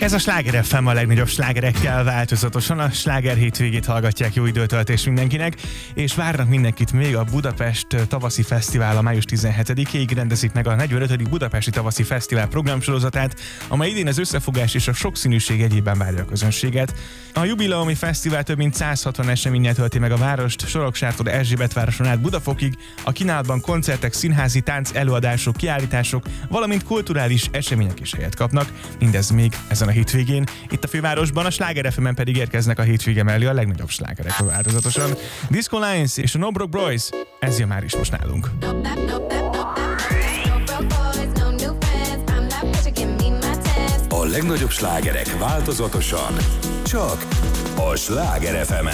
Ez a Sláger FM a legnagyobb slágerekkel változatosan. A sláger hétvégét hallgatják, jó időtöltés mindenkinek, és várnak mindenkit még a Budapest Tavaszi Fesztivál. A május 17-ig rendezik meg a 45. Budapesti Tavaszi Fesztivál programsorozatát, amely idén az összefogás és a sokszínűség egyében várja a közönséget. A jubileumi fesztivál több mint 160 eseménnyel tölti meg a várost, Soroksártól Erzsébetvároson át Budafokig. A kínálatban koncertek, színházi, tánc, előadások, kiállítások, valamint kulturális események is helyet kapnak. Mindez még ezen a hétvégén. Itt a fővárosban, a Sláger FM-en pedig érkeznek a hétvége mellé a legnagyobb slágerek változatosan. Disco Lions és a No Broke Boys, ez jön már is most nálunk. A legnagyobb slágerek változatosan csak a Sláger FM-en.